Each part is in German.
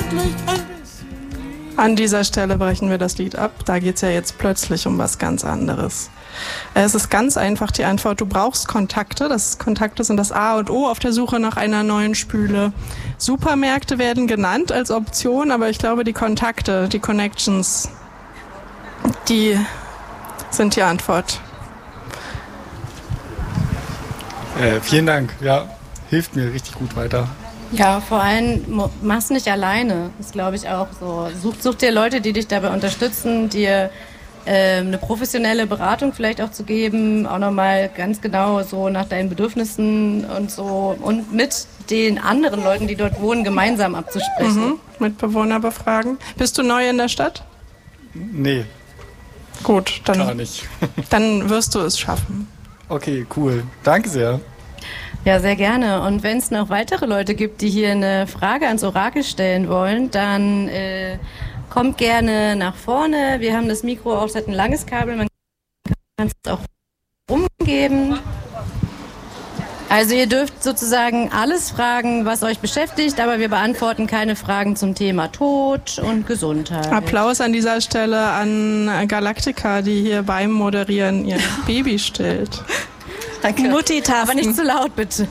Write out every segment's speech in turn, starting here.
An dieser Stelle brechen wir das Lied ab. Da geht es ja jetzt plötzlich um was ganz anderes. Es ist ganz einfach die Antwort, du brauchst Kontakte. Kontakte sind das A und O auf der Suche nach einer neuen Spüle. Supermärkte werden genannt als Option, aber ich glaube, die Kontakte, die Connections, die sind die Antwort. Vielen Dank. Ja, hilft mir richtig gut weiter. Ja, vor allem mach's nicht alleine. Das glaube ich auch so. Such dir Leute, die dich dabei unterstützen, dir eine professionelle Beratung vielleicht auch zu geben, auch nochmal ganz genau so nach deinen Bedürfnissen und so und mit den anderen Leuten, die dort wohnen, gemeinsam abzusprechen. Mitbewohner befragen. Bist du neu in der Stadt? Nee. Gut, dann, gar nicht. Dann wirst du es schaffen. Okay, cool. Danke sehr. Ja, sehr gerne. Und wenn es noch weitere Leute gibt, die hier eine Frage ans Orakel stellen wollen, dann kommt gerne nach vorne. Wir haben das Mikro auch, es hat ein langes Kabel, man kann es auch umgeben. Also ihr dürft sozusagen alles fragen, was euch beschäftigt, aber wir beantworten keine Fragen zum Thema Tod und Gesundheit. Applaus an dieser Stelle an Galactica, die hier beim Moderieren ihr Baby stillt. Danke. Multitasking. Aber nicht zu laut, bitte.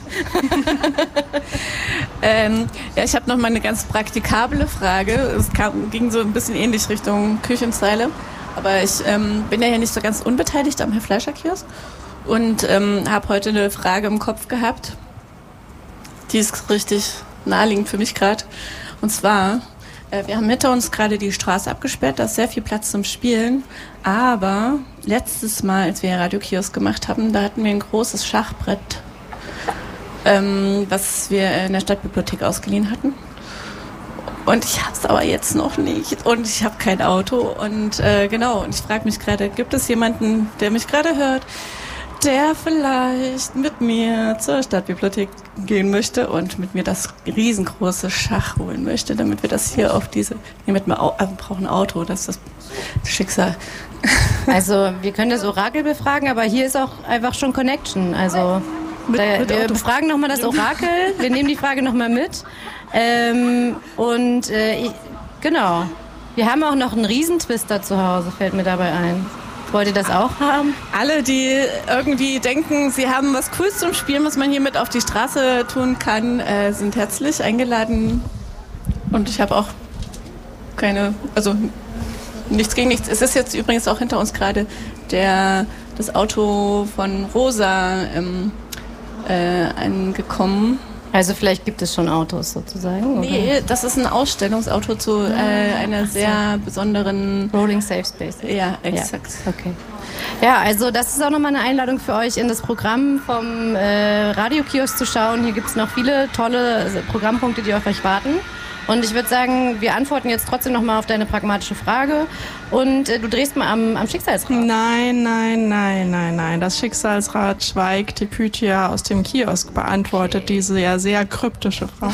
Ja, ich habe noch mal eine ganz praktikable Frage. Es ging so ein bisschen ähnlich Richtung Küchenzeile. Aber ich bin ja hier nicht so ganz unbeteiligt am Herr Fleischer-Kiosk und habe heute eine Frage im Kopf gehabt. Die ist richtig naheliegend für mich gerade. Und zwar, wir haben hinter uns gerade die Straße abgesperrt, da ist sehr viel Platz zum Spielen. Aber letztes Mal, als wir Radiokiosk gemacht haben, da hatten wir ein großes Schachbrett, was wir in der Stadtbibliothek ausgeliehen hatten. Und ich habe es aber jetzt noch nicht und ich habe kein Auto. Und genau, und ich frage mich gerade, gibt es jemanden, der mich gerade hört, der vielleicht mit mir zur Stadtbibliothek gehen möchte und mit mir das riesengroße Schach holen möchte, damit wir das hier auf diese... wir brauchen ein Auto, das ist das Schicksal. Also wir können das Orakel befragen, aber hier ist auch einfach schon Connection. Also wir befragen nochmal das Orakel, wir nehmen die Frage nochmal mit. Genau. Wir haben auch noch einen Riesentwister zu Hause, fällt mir dabei ein. Wollt ihr das auch haben? Alle, die irgendwie denken, sie haben was Cooles zum Spielen, was man hier mit auf die Straße tun kann, sind herzlich eingeladen. Und ich habe auch nichts gegen nichts. Es ist jetzt übrigens auch hinter uns gerade das Auto von Rosa angekommen. Also vielleicht gibt es schon Autos sozusagen? Nee, oder? das ist ein Ausstellungsauto zu einer sehr besonderen... Rolling Safe Space. Ja, exakt. Ja, okay. Ja, also das ist auch nochmal eine Einladung für euch, in das Programm vom Radiokiosk zu schauen. Hier gibt es noch viele tolle Programmpunkte, die auf euch warten. Und ich würde sagen, wir antworten jetzt trotzdem nochmal auf deine pragmatische Frage. Und du drehst mal am Schicksalsrad. Nein. Das Schicksalsrad schweigt. Die Pythia aus dem Kiosk beantwortet diese ja sehr kryptische Frage.